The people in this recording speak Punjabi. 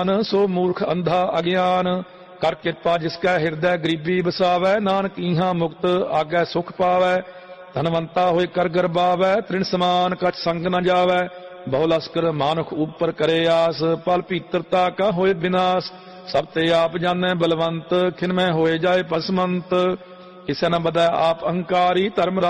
ਸੋ ਮੂਰਖ ਅੰਧਾ ਅਗਿਆਨ। ਕਰ ਕਿਰਪਾ ਜਿਸ ਕੈ ਹਿਰਦੈ ਗਰੀਬੀ ਬਸਾਵੈ, ਨਾਨਕ ਈਹਾਂ ਮੁਕਤ ਆਗੈ ਸੁਖ ਪਾਵੈ। ਧਨਵੰਤਾ ਹੋਏ ਕਰ ਗਰਬਾਵੈ, ਤ੍ਰਿਣ ਸਮਾਨ ਕਛ ਸੰਗ ਨ ਜਾਵੈ। ਬਹੁ ਲਸਕਰ ਮਾਨੁਖ ਉਪਰ ਕਰੇ ਆਸ, ਪਲ ਭੀਤਰਤਾ ਕਾ ਹੋਏ ਬਿਨਾਸ਼। ਸਭ ਤੇ ਆਪ ਜਾਣੈ ਬਲਵੰਤ, ਖਿਨਮੈ ਹੋਏ ਜਾਏ ਪਸਮੰਤ। ਕਿਸੇ ਨ ਬਦੈ ਆਪ ਅਹੰਕਾਰੀ, ਧਰਮ